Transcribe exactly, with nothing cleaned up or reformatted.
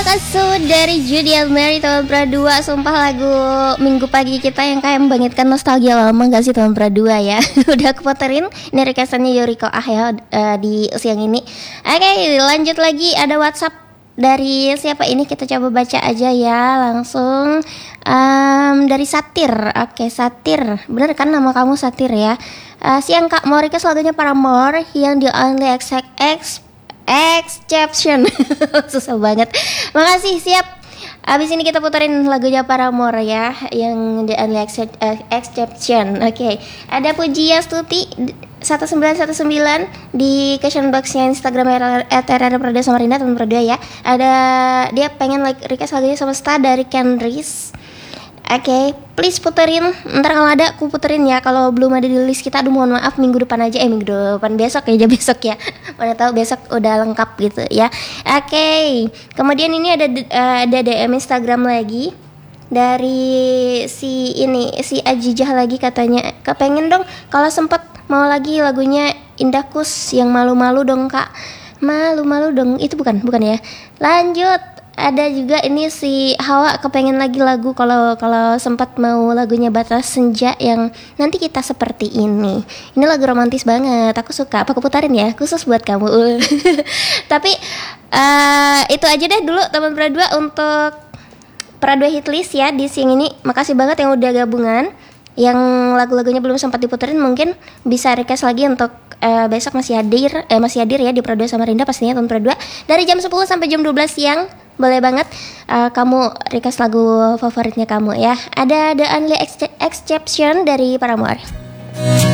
Kasut dari Judy Almeri tahun Pradua. Sumpah lagu minggu pagi kita yang kayak membangkitkan nostalgia lama gak sih tahun Pradua ya. Udah aku puterin. Ini requestannya Yoriko Ah ya uh, di siang ini. Oke okay, lanjut lagi. Ada WhatsApp dari siapa ini, kita coba baca aja ya langsung. um, Dari Satir. Oke okay, Satir, bener kan nama kamu Satir ya. uh, Siang Kak, mau request lagunya Paramore yang di Only X X Exception. Susah banget. Makasih, siap. Abis ini kita puterin lagunya Paramore ya, yang The Only Exception. Oke okay. Ada Puji Astuti satu sembilan satu sembilan di question boxnya Instagram at R R Prada Samarinda teman Prada ya. Ada dia pengen like request lagunya Semesta dari Kendris. Oke, okay, please puterin. Ntar kalau ada aku puterin ya. Kalau belum ada di list kita, aduh mohon maaf, minggu depan aja. Eh minggu depan, besok ya, besok ya. Mana tahu besok udah lengkap gitu ya. Oke, okay. Kemudian ini ada uh, ada D M Instagram lagi dari si ini si Ajijah lagi, katanya kepengen dong kalau sempet mau lagi lagunya Indahkus yang malu-malu dong Kak. Malu-malu dong, itu bukan bukan ya. Lanjut. Ada juga ini si Hawa kepengen lagi lagu kalau kalau sempat mau lagunya Batas Senja yang Nanti Kita Seperti Ini. Ini lagu romantis banget, aku suka. Apa aku putarin ya khusus buat kamu. Tapi uh, itu aja deh dulu teman Pradua untuk Pradua Hitlist ya di siang ini. Makasih banget yang udah gabungan. Yang lagu-lagunya belum sempat diputerin mungkin bisa request lagi untuk uh, besok masih hadir eh masih hadir ya di Pradua Samarinda pastinya teman Pradua dari jam sepuluh sampai jam dua belas siang. Boleh banget uh, kamu request lagu favoritnya kamu ya. Ada The Only Exception dari Paramore.